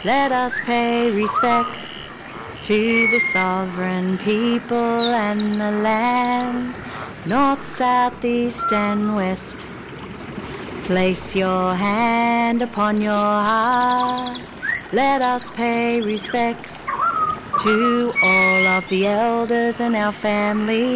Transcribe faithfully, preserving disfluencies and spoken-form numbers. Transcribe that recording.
Let us pay respects to the sovereign people and the land, north, south, east and west. Place your hand upon your heart. Let us pay respects to all of the elders in our family.